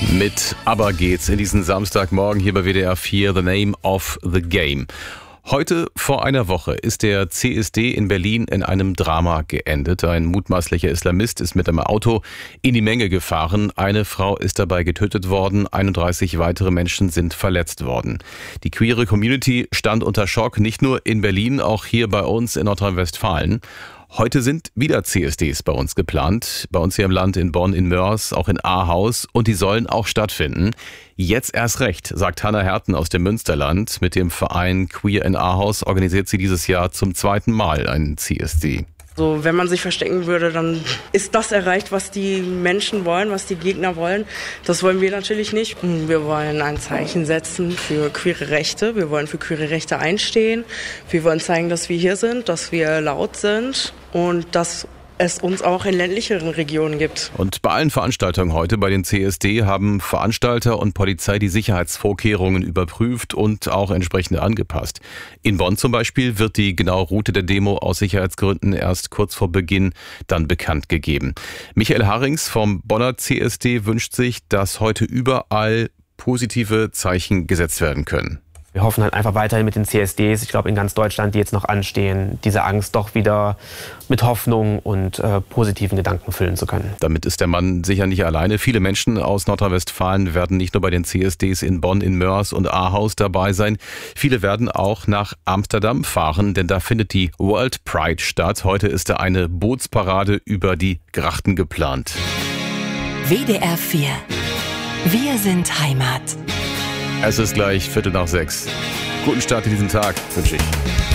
Mit Aber geht's in diesen Samstagmorgen hier bei WDR 4, The Name of the Game. Heute vor einer Woche ist der CSD in Berlin in einem Drama geendet. Ein mutmaßlicher Islamist ist mit einem Auto in die Menge gefahren. Eine Frau ist dabei getötet worden, 31 weitere Menschen sind verletzt worden. Die queere Community stand unter Schock, nicht nur in Berlin, auch hier bei uns in Nordrhein-Westfalen. Heute sind wieder CSDs bei uns geplant, bei uns hier im Land, in Bonn, in Mörs, auch in Ahaus, und die sollen auch stattfinden. Jetzt erst recht, sagt Hannah Herten aus dem Münsterland. Mit dem Verein Queer in Ahaus organisiert sie dieses Jahr zum zweiten Mal einen CSD. So, wenn man sich verstecken würde, dann ist das erreicht, was die Menschen wollen, was die Gegner wollen. Das wollen wir natürlich nicht. Wir wollen ein Zeichen setzen für queere Rechte. Wir wollen für queere Rechte einstehen. Wir wollen zeigen, dass wir hier sind, dass wir laut sind und dass es uns auch in ländlicheren Regionen gibt. Und bei allen Veranstaltungen heute, bei den CSD, haben Veranstalter und Polizei die Sicherheitsvorkehrungen überprüft und auch entsprechend angepasst. In Bonn zum Beispiel wird die genaue Route der Demo aus Sicherheitsgründen erst kurz vor Beginn dann bekannt gegeben. Michael Harrings vom Bonner CSD wünscht sich, dass heute überall positive Zeichen gesetzt werden können. Wir hoffen halt einfach weiterhin mit den CSDs, ich glaube in ganz Deutschland, die jetzt noch anstehen, diese Angst doch wieder mit Hoffnung und positiven Gedanken füllen zu können. Damit ist der Mann sicher nicht alleine. Viele Menschen aus Nordrhein-Westfalen werden nicht nur bei den CSDs in Bonn, in Mörs und Ahaus dabei sein. Viele werden auch nach Amsterdam fahren, denn da findet die World Pride statt. Heute ist da eine Bootsparade über die Grachten geplant. WDR 4. Wir sind Heimat. Es ist gleich 5:45. Guten Start in diesen Tag wünsche ich.